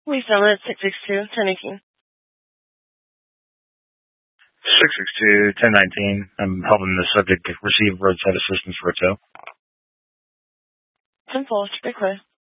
We summon at 662-1018. 662-1019. I'm helping the subject receive roadside assistance for a tow. 10-4, be clear.